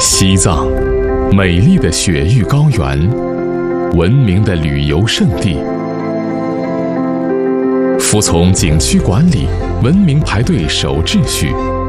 西藏，美丽的雪域高原，文明的旅游胜地。服从景区管理，文明排队守秩序，